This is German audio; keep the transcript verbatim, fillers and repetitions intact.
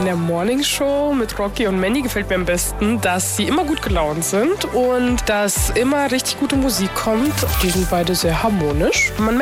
An der Morning Show mit Rocky und Manny gefällt mir am besten, dass sie immer gut gelaunt sind und dass immer richtig gute Musik kommt. Die sind beide sehr harmonisch. Man